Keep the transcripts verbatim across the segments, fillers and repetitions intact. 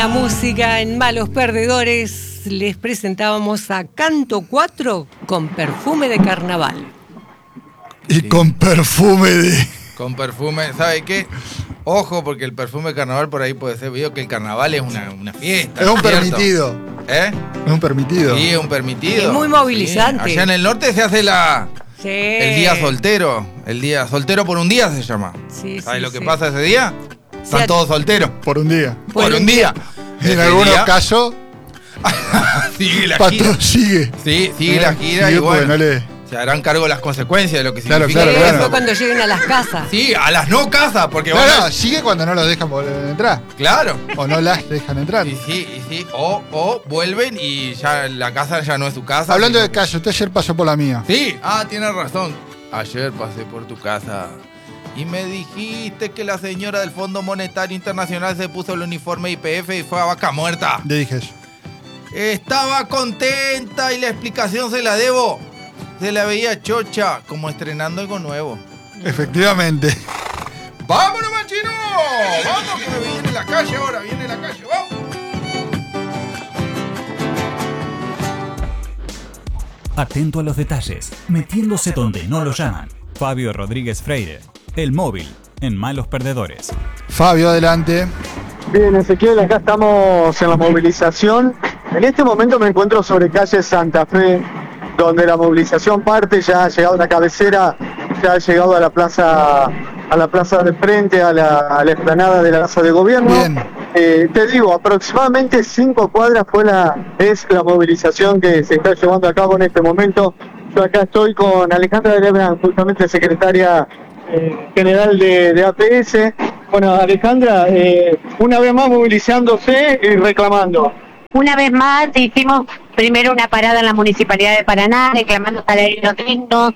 La música en Malos Perdedores, les presentábamos a Canto cuatro con Perfume de Carnaval. Y sí. con perfume de... Con perfume, ¿sabe qué? Ojo, porque el perfume de carnaval por ahí puede ser, veo que el carnaval es una, una fiesta. Es un ¿cierto? permitido. ¿Eh? Es un permitido. Sí, es un permitido. Es muy movilizante. Sí. Allá en el norte se hace la... Sí. El día soltero. El día soltero por un día se llama. Sí, ¿Sabes sí, lo que sí. pasa ese día? Están Sí, todos solteros. Por un día. Por, Por un un día. Y en Ese algunos día, casos, sigue la Pato gira. sigue. Sí, sigue Eh, la gira sigue y porque bueno, no le... se harán cargo de las consecuencias de lo que Claro, significa. claro, Eso claro. cuando lleguen a las casas. Sí, a las no casas, porque No, van a- no, sigue cuando no los dejan volver a entrar. Claro. O no las dejan entrar. Y sí, y sí. O, o vuelven y ya la casa ya no es su casa. Hablando sino de calle, usted ayer pasó por la mía. Sí, ah, tiene razón. Ayer pasé por tu casa y me dijiste que la señora del Fondo Monetario Internacional se puso el uniforme I P F y fue a vaca muerta. Le dije eso. Estaba contenta y la explicación se la debo. Se la veía chocha, como estrenando algo nuevo. Efectivamente. ¡Vámonos, machino! ¡Vamos, que me viene la calle ahora! ¡Viene la calle! ¡Vamos! Atento a los detalles, metiéndose donde no lo llaman. Fabio Rodríguez Freire, el móvil en Malos Perdedores. Fabio, adelante. Bien, Ezequiel, acá estamos en la movilización. En este momento me encuentro sobre calle Santa Fe, donde la movilización parte, ya ha llegado a la cabecera, ya ha llegado a la plaza, a la plaza de frente, a la, a la explanada de la Casa de Gobierno. Bien. Eh, te digo, aproximadamente cinco cuadras fue la, es la movilización que se está llevando a cabo en este momento. Yo acá estoy con Alejandra de Lebran, justamente secretaria eh, general de, de A P S. Bueno, Alejandra, eh, una vez más movilizándose y reclamando. Una vez más hicimos primero una parada en la Municipalidad de Paraná reclamando salarios dignos,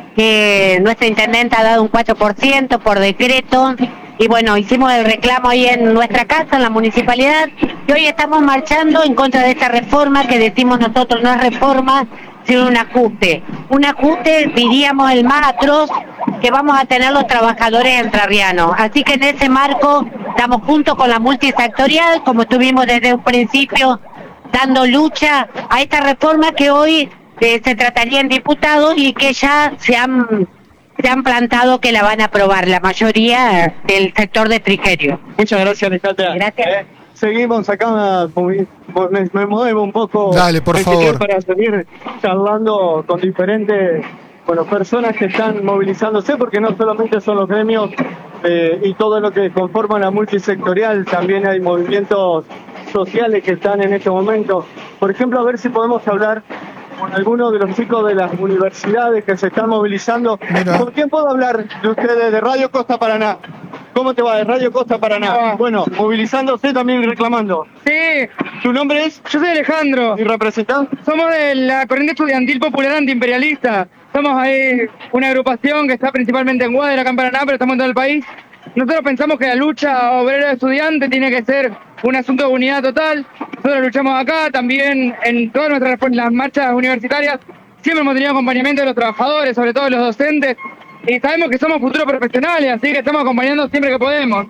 que nuestra intendente ha dado un cuatro por ciento por decreto, y bueno, hicimos el reclamo ahí en nuestra casa, en la municipalidad, y hoy estamos marchando en contra de esta reforma que decimos nosotros no es reforma, sino un ajuste. Un ajuste, diríamos, el más atroz que vamos a tener los trabajadores entrerrianos. Así que en ese marco estamos juntos con la multisectorial, como estuvimos desde un principio dando lucha a esta reforma que hoy eh, se trataría en diputados y que ya se han, se han plantado que la van a aprobar la mayoría del sector de Frigerio. Muchas gracias, Alejandra. Gracias. Eh, seguimos acá, me, me muevo un poco. Dale, por Ezequiel, favor. para seguir charlando con diferentes bueno, personas que están movilizándose, porque no solamente son los gremios eh, y todo lo que conforma la multisectorial, también hay movimientos sociales que están en este momento. Por ejemplo, a ver si podemos hablar con algunos de los chicos de las universidades que se están movilizando. Mira. ¿Con quién puedo hablar de ustedes de Radio Costa Paraná? ¿Cómo te va de Radio Costa Paraná? Bueno, movilizándose también reclamando. Sí, ¿Tu nombre es? yo soy Alejandro. ¿Y representante? Somos de la Corriente Estudiantil Popular Antiimperialista. Somos ahí una agrupación que está principalmente en Guadalajara, acá en Paraná, pero estamos en todo el país. Nosotros pensamos que la lucha obrera estudiante tiene que ser un asunto de unidad total. Nosotros luchamos acá, también en todas nuestras las marchas universitarias. Siempre hemos tenido acompañamiento de los trabajadores, sobre todo de los docentes. Y sabemos que somos futuros profesionales, así que estamos acompañando siempre que podemos.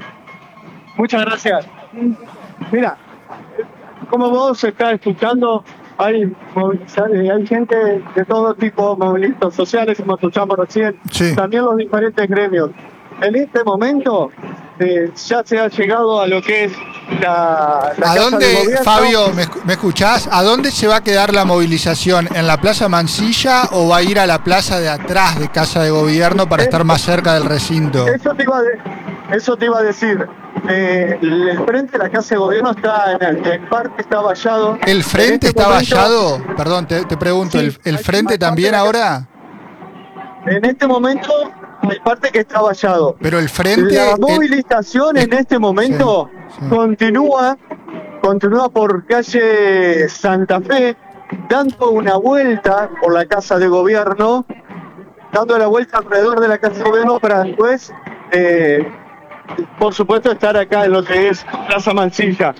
Muchas gracias. Mira, como vos estás escuchando, hay, moviliza- hay gente de todo tipo, movimientos sociales, como escuchamos recién, Sí. también los diferentes gremios. En este momento eh, ya se ha llegado a lo que es la, la ¿A Casa dónde, de Gobierno. Fabio, me, escu- me escuchás? ¿A dónde se va a quedar la movilización? ¿En la Plaza Mansilla o va a ir a la plaza de atrás de Casa de Gobierno para estar más cerca del recinto? Eso te iba a, de- eso te iba a decir. Eh, el frente de la Casa de Gobierno está en el, el parque está vallado. ¿El En frente este está momento- vallado? Perdón, te, te pregunto, Sí, ¿el, el hay frente más parte también de la ahora? En este momento hay parte que está vallado. Pero el frente... La el- movilización en este momento Sí, sí. continúa, continúa por calle Santa Fe, dando una vuelta por la Casa de Gobierno, dando la vuelta alrededor de la Casa de Gobierno para después, eh, por supuesto, estar acá en lo que es Plaza Mansilla.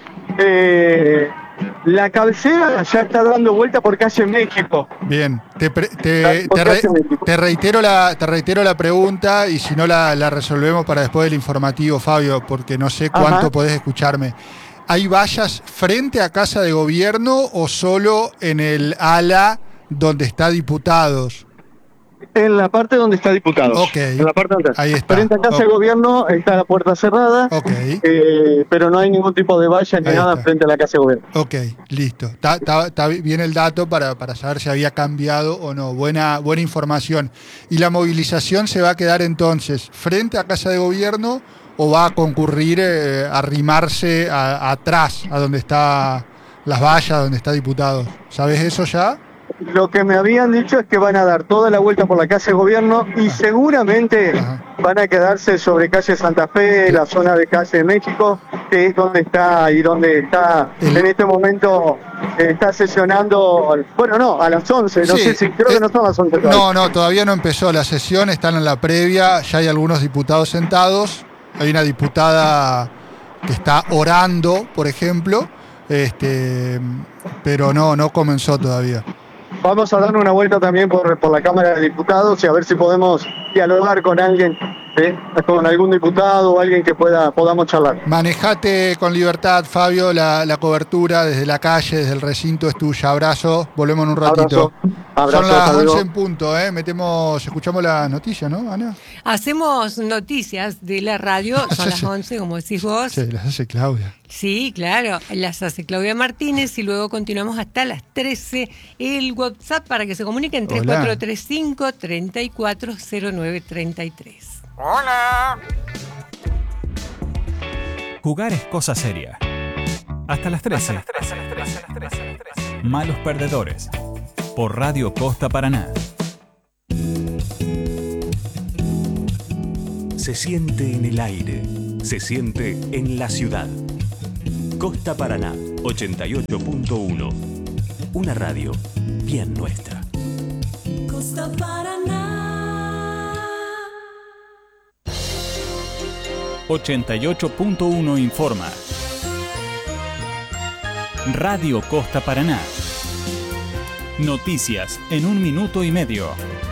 Eh, La cabecera ya está dando vuelta por calle México. Bien, te, pre- te, te, re- te reitero la, te reitero la pregunta y si no la, la resolvemos para después del informativo, Fabio, porque no sé cuánto Ajá. podés escucharme. ¿hay vallas frente a Casa de Gobierno o solo en el ala donde está diputados? En la parte donde está diputado. Ok. En la parte donde Ahí está. Frente a Casa Ok. de Gobierno está la puerta cerrada. Ok. Eh, pero no hay ningún tipo de valla ni Ahí nada está. frente a la Casa de Gobierno. Ok, listo. Está, está- está bien el dato para, para saber si había cambiado o no. Buena, buena información. ¿Y la movilización se va a quedar entonces frente a Casa de Gobierno o va a concurrir eh, a arrimarse a- atrás, a donde está las vallas, donde está diputado? ¿Sabes eso ya? Lo que me habían dicho es que van a dar toda la vuelta por la Casa de Gobierno y seguramente Ajá. van a quedarse sobre calle Santa Fe, la zona de calle de México, que es donde está y donde está El- en este momento eh, está sesionando, bueno, no, a las once, no Sí, sé si, creo eh, que no son las once todavía. No, no, todavía no empezó la sesión, están en la previa, ya hay algunos diputados sentados, hay una diputada que está orando, por ejemplo, este, pero no, no comenzó todavía. Vamos a dar una vuelta también por, por la Cámara de Diputados y a ver si podemos dialogar con alguien, ¿eh? con algún diputado o alguien que pueda podamos charlar. Manejate con libertad, Fabio, la, la cobertura desde la calle, desde el recinto es tuya. Abrazo, volvemos en un ratito. Abrazo. Abrazo, Son las hasta luego. once en punto, ¿eh? Metemos, escuchamos la noticia, ¿no, Ana? Hacemos noticias de la radio, son las once, como decís vos. Sí, las hace Claudia. Sí, claro, las hace Claudia Martínez y luego continuamos hasta las trece. El WhatsApp para que se comuniquen tres cuatro tres cinco, tres cuatro cero nueve tres tres. Hola. Jugar es cosa seria. Hasta las trece. Malos perdedores. Por Radio Costa Paraná. Se siente en el aire, se siente en la ciudad. Costa Paraná, ochenta y ocho punto uno. Una radio bien nuestra. Costa Paraná. ochenta y ocho punto uno informa. Radio Costa Paraná. Noticias en un minuto y medio.